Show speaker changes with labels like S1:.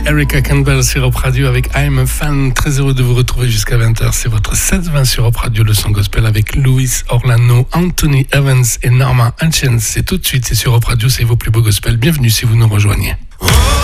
S1: Erica Campbell sur Europe Radio avec I'm a Fan. Très heureux de vous retrouver jusqu'à 20h. C'est votre 7-20 sur Europe Radio, le son gospel avec Louis Orlando, Anthony Evans et Norma Hutchins. C'est tout de suite, c'est sur Europe Radio, c'est vos plus beaux gospels. Bienvenue si vous nous rejoignez.